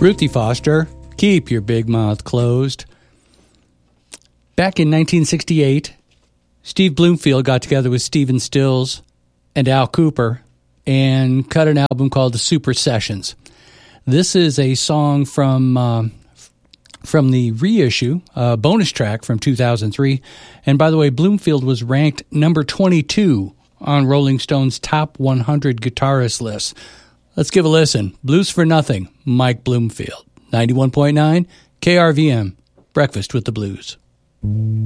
Ruthie Foster, Keep Your Big Mouth Closed. Back in 1968, Steve Bloomfield got together with Stephen Stills and Al Cooper and cut an album called The Super Sessions. This is a song from the reissue, bonus track from 2003. And by the way, Bloomfield was ranked number 22 on Rolling Stone's top 100 guitarist list. Let's give a listen. Blues for Nothing, Mike Bloomfield. 91.9 KRVM, Breakfast with the Blues.